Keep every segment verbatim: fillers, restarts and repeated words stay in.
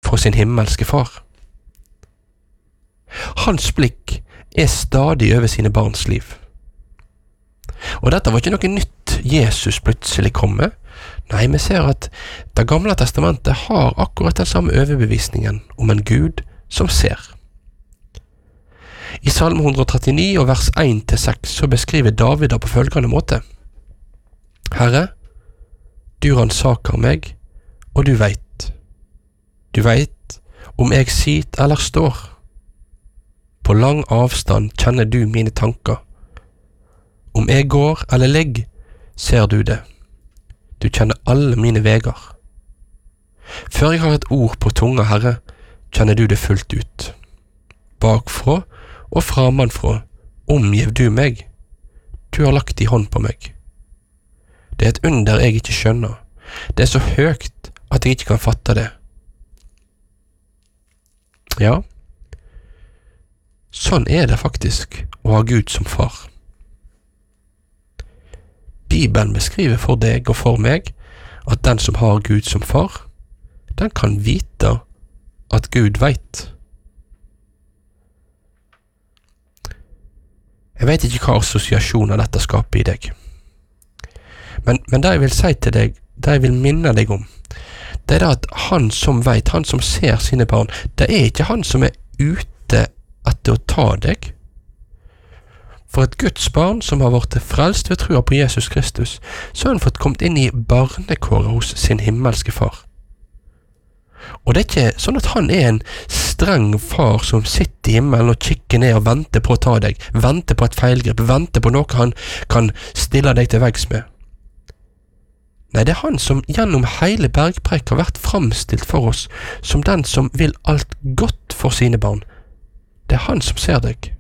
for sin himmelske far. Hans blikk er stadig over sine barns liv. Og dette var ikke noe nytt Jesus plutselig kom med. Nei, vi ser at det gamle testamentet har akkurat den samme overbevisningen om en Gud som ser. I Salme one thirty-nine og vers one til six så beskriver David på følgende måte: Herre, du ransaker meg, og du vet. Du vet om jeg sit eller står. På lang avstand kjenner du mine tanker. Om jeg går eller ligger, ser du det. Du kjenner alle mine veger. Før jeg har et ord på tunga, Herre, kjenner du det fullt ut. Bakfra og framanfra omgiv du meg. Du har lagt i hånd på meg. Det er et under jeg ikke skjønner. Det er så høyt at jeg ikke kan fatte det. Ja, sånn er det faktisk å ha Gud som far. Bibelen beskriver for deg og for meg at den som har Gud som far, den kan vite at Gud vet. Jeg vet ikke hva assosiasjoner dette skaper i deg. Men, men det jeg vil si til deg, det jeg vil minne deg om, det er det at han som vet, han som ser sine barn, det er ikke han som er ute etter å ta deg. For et Guds barn som har vært frelst ved trua på Jesus Kristus, så har han fått kommet inn i barnekåret hos sin himmelske far. Og det er ikke sånn at han er en streng far som sitter i himmelen og kikker ned og venter på å ta deg, venter på et feilgrep, venter på noe han kan stille deg til veggs med. Nei, det er han som gjennom hele bergpreik har vært framstilt for oss som den som vil alt godt for sine barn. Det er han som ser deg.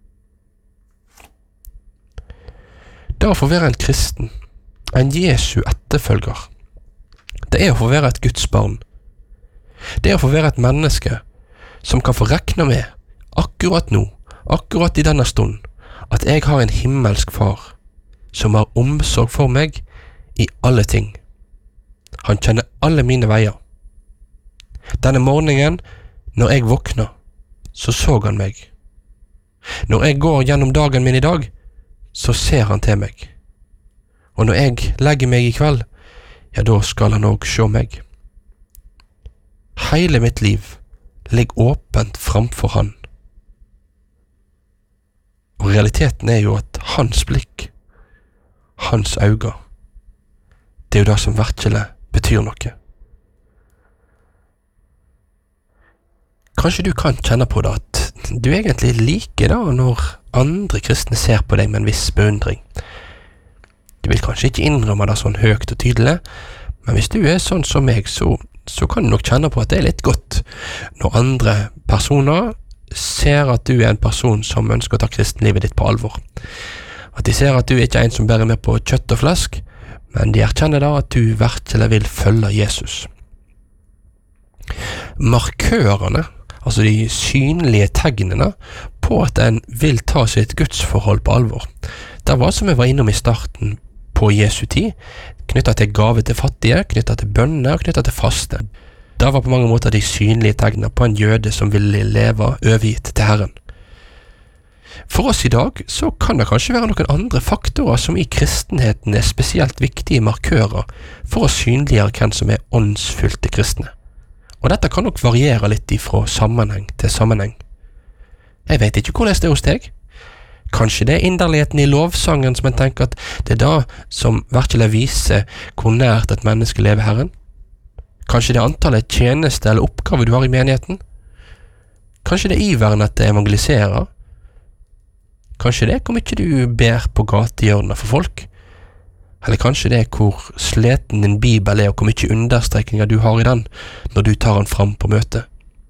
Det å få være en kristen, en Jesu etterfølger, det er å få være et Guds barn. Det er å få være et menneske som kan få rekne med, akkurat nå, akkurat i denne stund, at jeg har en himmelsk far som har omsorg for meg i alle ting. Han kjenner alle mine veier. Denne morgenen, når jeg våkner, så så han meg. Når jeg går gjennom dagen min i dag, så ser han til meg. Og når jeg legger meg i kveld, ja, da skal han også se meg. Hele mitt liv ligger åpent framfor han. Og realiteten er jo at hans blikk, hans øyne, det er jo det som virkelig betyr noe. Kanskje du kan kjenne på det at du egentlig liker det når andre kristne ser på deg med en viss beundring. Du vil kanskje ikke innrømme det sånn høyt og tydelig, men hvis du er sånn som meg, så, så kan du nok kjenne på at det er litt godt når andre personer ser at du er en person som ønsker å ta kristenlivet ditt på alvor. At de ser at du ikke er en som bærer med på kjøtt og flesk, men de erkjenner da at du virkelig vil følge Jesus. Markørene, altså de synlige tegnene på at en vil ta sitt gudsforhold på alvor, det var som jeg var innom i starten på Jesu tid, knyttet til gave til fattige, knyttet til bønner, knyttet til faste. Det var på mange måter de synlige tegnene på en jøde som ville leve overgitt til Herren. For oss i dag så kan det kanskje være noen andre faktorer som i kristenheten er spesielt viktige markører for å synliggjøre hvem som er åndsfylte kristne. Og dette kan nok variere litt fra sammenheng til sammenheng. Jeg vet ikke hvordan det er hos deg. Kanskje det er inderligheten i lovsangen som en tenker at det er det som virkelig viser hvor nært et menneske lever Herren. Kanskje det er antallet tjeneste eller oppgaver du har i menigheten. Kanskje det er iveren etter å evangelisere. Kanskje det er hvor mye du ber på gatehjørnet for folk. Eller kanskje det er hvor sleten din bibel er og hvor mye understrekinger du har i den når du tar den fram på møte.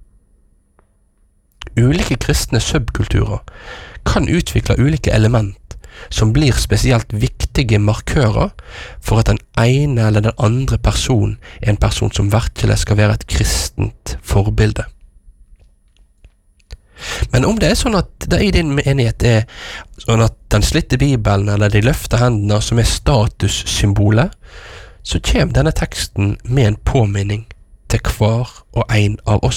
Ulike kristne subkulturer kan utvikle ulike element som blir spesielt viktige markører for at den ene eller den andre personen er en person som virkelig skal være et kristent forbilde. Men om det er sånn at det i din menighet er sånn at den slitte bibelen eller de løfte hendene som er statussymbolet, så kommer denne teksten med en påminning til hver og en av oss.